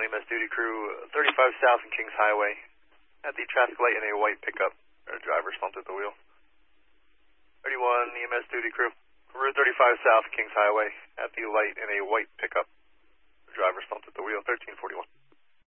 EMS duty crew, 35 South and Kings Highway. At the traffic light in a white pickup. Our driver slumped at the wheel. 31 EMS duty crew, Route 35 South, Kings Highway. At the light in a white pickup. Our driver slumped at the wheel, 1341.